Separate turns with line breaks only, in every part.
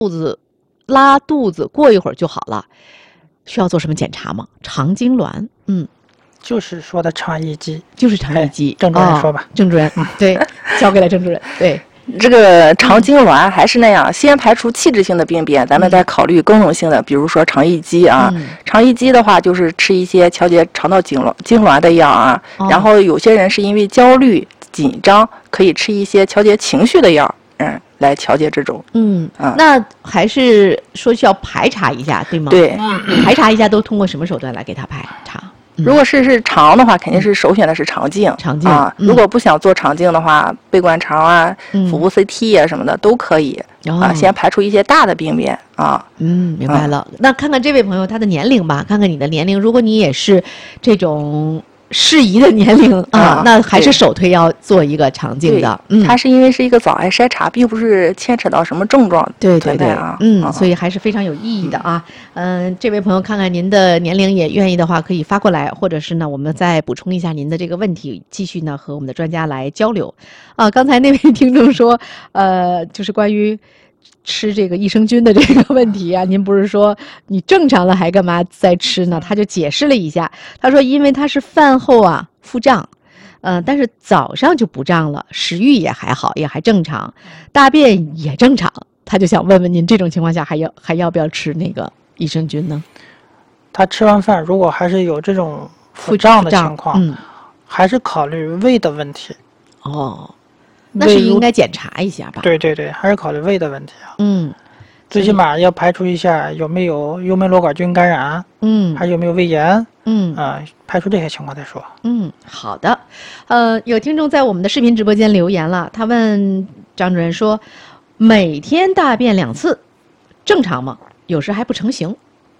拉肚子过一会儿就好了，需要做什么检查吗？肠痉挛，
就是说的肠易激，
就是肠易激。
郑主任说吧。
郑主任，对，交给了郑主任。对，
这个肠痉挛还是那样，先排除器质性的病变，咱们再考虑功能性的，比如说肠易激啊。肠易激的话，就是吃一些调节肠道痉挛的药啊。然后有些人是因为焦虑、紧张，可以吃一些调节情绪的药，来调节这种。
那还是说需要排查一下，对吗？
对，
排查一下都通过什么手段来给他排查？
如果是肠的话，肯定是首选的是肠镜。
肠镜
啊，如果不想做肠镜的话，背灌肠啊、腹部 CT 啊什么的都可以。先排除一些大的病变啊。
明白了。那看看这位朋友他的年龄吧，看看你的年龄。如果你也是这种适宜的年龄啊，那还是首推要做一个肠镜的。
它是因为是一个早癌筛查，并不是牵扯到什么症状。
对啊，所以还是非常有意义的啊。这位朋友，看看您的年龄，也愿意的话可以发过来，或者是呢，我们再补充一下您的这个问题，继续呢和我们的专家来交流。刚才那位听众说，就是关于吃这个益生菌的这个问题啊，您不是说你正常了还干嘛再吃呢？他就解释了一下，他说因为他是饭后啊腹胀，但是早上就不胀了，食欲也还好，也还正常，大便也正常，他就想问问您，这种情况下还要不要吃那个益生菌呢？
他吃完饭如果还是有这种腹胀的情况，还是考虑胃的问题。
那是应该检查一下吧？
对，还是考虑胃的问题啊。最起码要排除一下有没有幽门螺杆菌感染，还有没有胃炎，排除这些情况再说。
好的。有听众在我们的视频直播间留言了，他问张主任说，每天大便2次，正常吗？有时还不成形。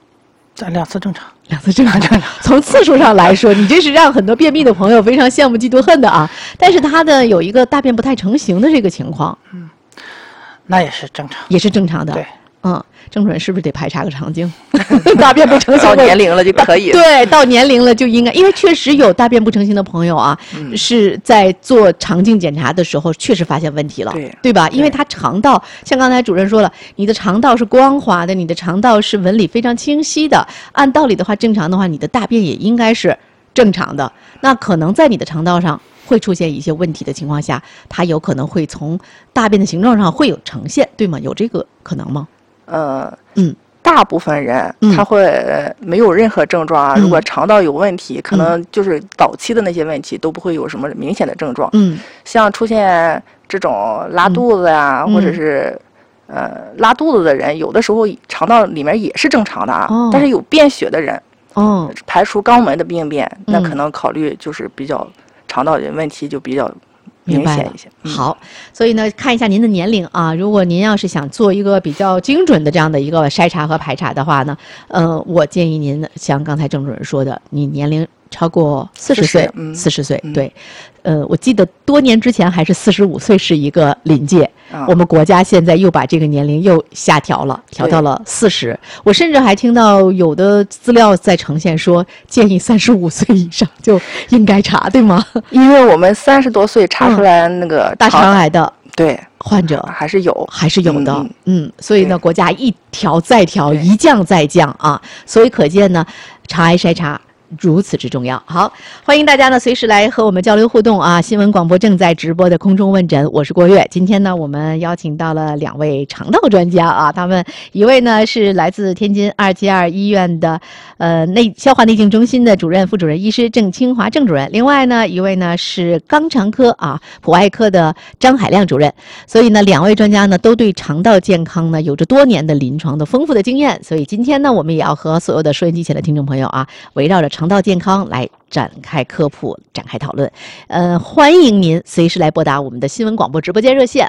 2次正常
，2次正常。从次数上来说，你这是让很多便秘的朋友非常羡慕嫉妒恨的啊。但是他的有一个大便不太成形的这个情况，
那也是正常，
也是正常的。
对，
郑主任是不是得排查个肠镜？大便不成形
到年龄了就可以。
对，到年龄了就应该，因为确实有大便不成形的朋友啊，是在做肠镜检查的时候确实发现问题了，对吧？因为他肠道像刚才主任说了，你的肠道是光滑的，你的肠道是纹理非常清晰的，按道理的话，正常的话，你的大便也应该是正常的。那可能在你的肠道上会出现一些问题的情况下，它有可能会从大便的形状上会有呈现，对吗？有这个可能吗？
大部分人他会没有任何症状啊。如果肠道有问题，可能就是早期的那些问题都不会有什么明显的症状。像出现这种拉肚子呀，或者是拉肚子的人，有的时候肠道里面也是正常的啊。但是有便血的人，排除肛门的病变，那可能考虑就是比较肠道的问题就比较明显一些。
好，所以呢，看一下您的年龄啊。如果您要是想做一个比较精准的这样的一个筛查和排查的话呢，我建议您像刚才郑主任说的，你年龄超过40岁，40岁，对。我记得多年之前还是45岁是一个临界，我们国家现在又把这个年龄又下调了，调到了40。我甚至还听到有的资料在呈现说，建议35岁以上就应该查，对吗？
因为我们30多岁查出来那个
大肠癌的患者
还是有
的，所以呢，国家一调再调，一降再降啊，所以可见呢，肠癌筛查如此之重要。好，欢迎大家呢随时来和我们交流互动啊！新闻广播正在直播的空中问诊，我是郭月。今天呢，我们邀请到了2位肠道专家啊，他们一位呢是来自天津272医院的消化内镜中心的主任、副主任医师郑清华郑主任，另外呢一位呢是肛肠科普外科的张海亮主任。所以呢，2位专家呢都对肠道健康呢有着多年的临床的丰富的经验。所以今天呢，我们也要和所有的收音机前的听众朋友啊，围绕着肠道健康来展开科普，展开讨论。欢迎您随时来拨打我们的新闻广播直播间热线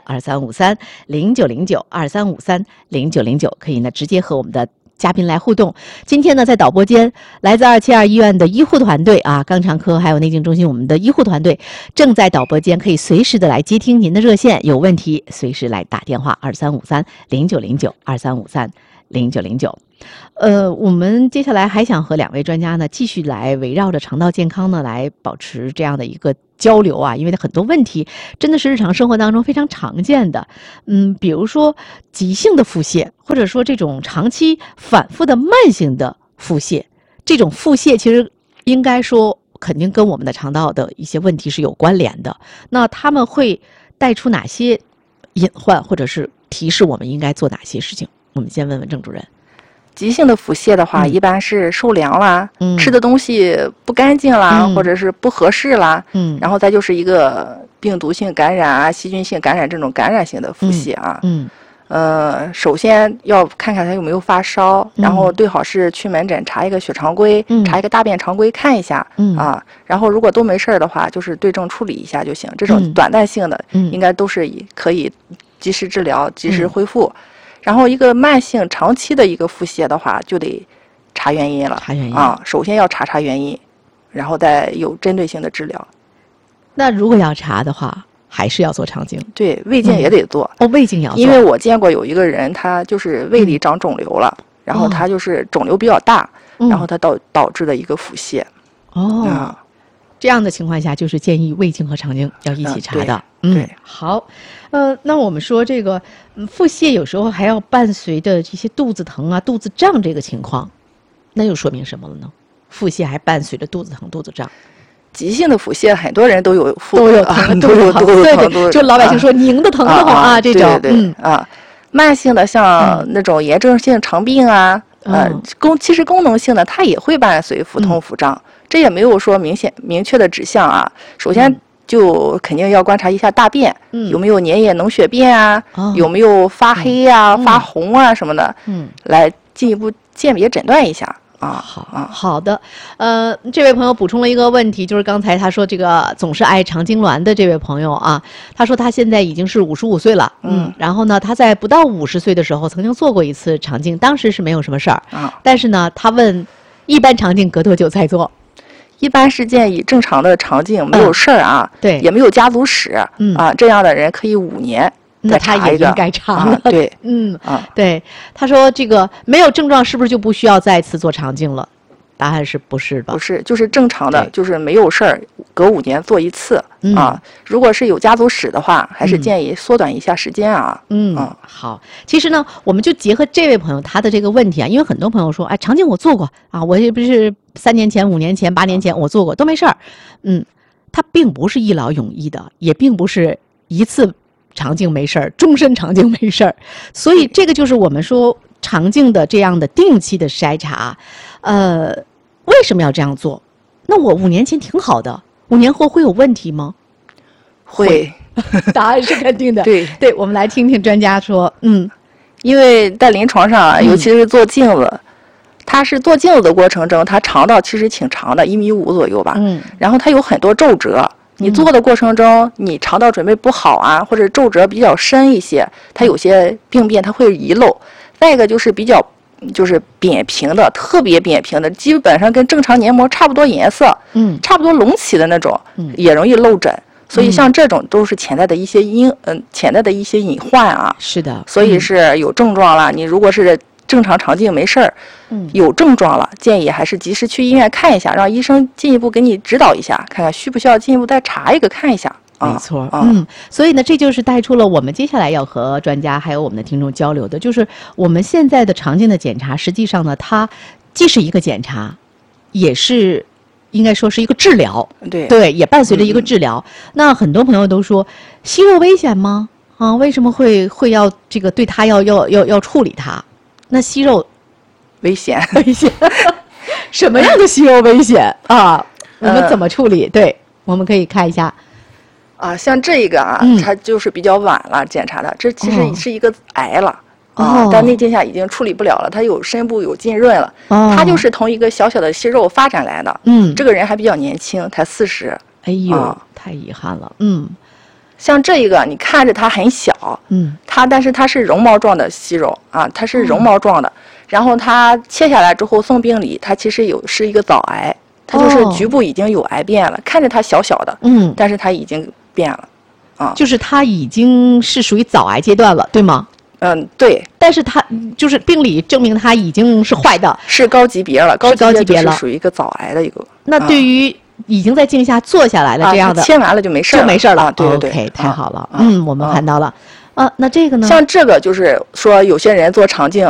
23530909，23530909，可以呢直接和我们的嘉宾来互动。今天呢，在导播间，来自272医院的医护团队啊，肛肠科还有内镜中心，我们的医护团队正在导播间，可以随时的来接听您的热线，有问题随时来打电话23530909，23530909。 0909。我们接下来还想和2位专家呢继续来围绕着肠道健康呢来保持这样的一个交流啊，因为很多问题真的是日常生活当中非常常见的。比如说急性的腹泻，或者说这种长期反复的慢性的腹泻，这种腹泻其实应该说肯定跟我们的肠道的一些问题是有关联的。那他们会带出哪些隐患，或者是提示我们应该做哪些事情？我们先问问郑主任。
急性的腹泻的话，一般是受凉啦，吃的东西不干净啦，或者是不合适啦，然后再就是一个病毒性感染啊、细菌性感染这种感染性的腹泻啊。首先要看看他有没有发烧，然后最好是去门诊查一个血常规，查一个大便常规看一下啊。然后如果都没事的话，就是对症处理一下就行。这种短暂性的，应该都是可以及时治疗、及时恢复。然后一个慢性长期的一个腹泻的话，就得查原因了。
查原因
啊，首先要查原因，然后再有针对性的治疗。
那如果要查的话，还是要做肠镜？
对，胃镜也得做。
胃镜也要做。
因为我见过有一个人，他就是胃里长肿瘤了，然后他就是肿瘤比较大，然后他导致的一个腹泻。
这样的情况下，就是建议胃镜和肠镜要一起查的。
对，
好，那我们说这个腹泻有时候还要伴随着这些肚子疼啊、肚子胀这个情况，那又说明什么了呢？腹泻还伴随着肚子疼、肚子胀。
急性的腹泻，很多人都有
都有疼，对，就老百姓说拧的疼的慌啊，这种。
慢性的像那种炎症性肠病啊，其实功能性的它也会伴随腹痛、腹胀。这也没有说明确的指向啊。首先就肯定要观察一下大便，有没有粘液脓血便啊，有没有发黑啊、发红啊什么的，来进一步鉴别诊断一下啊。
好的。这位朋友补充了一个问题，就是刚才他说这个总是爱肠痉挛的这位朋友啊，他说他现在已经是55岁了，然后呢，他在不到50岁的时候曾经做过一次肠镜，当时是没有什么事儿，但是呢，他问一般肠镜隔多久再做？
一般是建议正常的肠镜没有事儿啊，
对，
也没有家族史，这样的人可以5年
那他也应该查了，
对，
对，他说这个没有症状是不是就不需要再次做肠镜了？答案是不是吧？
不是，就是正常的，就是没有事儿，隔5年做一次啊。如果是有家族史的话，还是建议缩短一下时间啊。
好，其实呢，我们就结合这位朋友他的这个问题啊，因为很多朋友说，哎，肠镜我做过啊，我也不是3年前、5年前、8年前我做过都没事儿。它并不是一劳永逸的，也并不是一次肠镜没事儿，终身肠镜没事儿。所以这个就是我们说肠镜的这样的定期的筛查，为什么要这样做？那我5年前挺好的，5年后会有问题吗？
会，
答案是肯定的。对，我们来听听专家说。
因为在临床上啊，尤其是做镜子，它是做镜子的过程中，它肠道其实挺长的，1.5米左右吧。然后它有很多皱褶。你做的过程中，你肠道准备不好啊，或者皱褶比较深一些，它有些病变它会遗漏。再一个就是比较就是扁平的，特别扁平的，基本上跟正常黏膜差不多颜色，差不多隆起的那种，也容易漏疹。所以像这种都是潜在的一些隐患啊。
是的。
所以是有症状了，你如果是正常肠镜没事儿，有症状了，建议还是及时去医院看一下，让医生进一步给你指导一下，看看需不需要进一步再查一个看一下。
没错，所以呢，这就是带出了我们接下来要和专家还有我们的听众交流的，就是我们现在的肠镜的检查，实际上呢，它既是一个检查，也是应该说是一个治疗，对，也伴随着一个治疗。那很多朋友都说，息肉危险吗？为什么会要这个对它要处理它？那息肉
危险，
什么样的息肉危险啊？我们怎么处理？对，我们可以看一下。
像这个它就是比较晚了检查的，这其实是一个癌了但内镜下已经处理不了了，它有深部有浸润了，它就是从一个小小的息肉发展来的。这个人还比较年轻，才40。
哎呦，太遗憾了。
像这一个你看着它很小，但是它是绒毛状的息肉啊，它是绒毛状的，然后它切下来之后送病理，它其实是一个早癌，它就是局部已经有癌变了，看着它小小的，但是它已经变了，
就是它已经是属于早癌阶段了，对吗？
对。
但是他就是病理证明他已经是坏的，
是高级别了，高
级别了，
属于一个早癌的一个。
那对于已经在镜下做下来的这样的，
切完了就没事了，
就没事了。
对对对
，OK， 太好了。我们看到了。那这个呢？
像这个就是说，有些人做肠镜